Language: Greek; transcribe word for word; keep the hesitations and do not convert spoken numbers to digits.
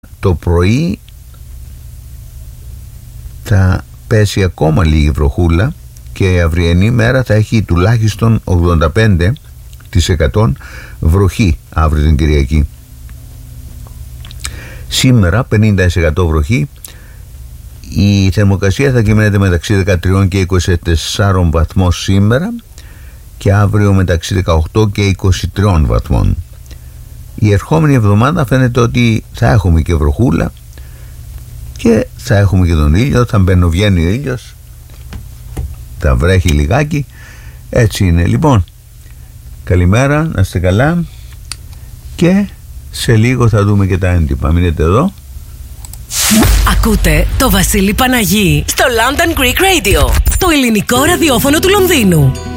το πρωί θα πέσει ακόμα λίγη βροχούλα και η αυριανή μέρα θα έχει τουλάχιστον ογδόντα πέντε τοις εκατό βροχή αύριο την Κυριακή. Σήμερα πενήντα τοις εκατό βροχή. Η θερμοκρασία θα κυμαίνεται μεταξύ δεκατρία και είκοσι τέσσερα βαθμών σήμερα και αύριο μεταξύ δεκαοκτώ και είκοσι τρία βαθμών. Η ερχόμενη εβδομάδα φαίνεται ότι θα έχουμε και βροχούλα και θα έχουμε και τον ήλιο, θα μπαινοβγαίνει ο ήλιος, θα βρέχει λιγάκι, έτσι είναι. Λοιπόν, καλημέρα, να είστε καλά και σε λίγο θα δούμε και τα έντυπα. Μείνετε εδώ. Ακούτε το Βασίλη Παναγί στο London Greek Radio, το ελληνικό ραδιόφωνο του Λονδίνου.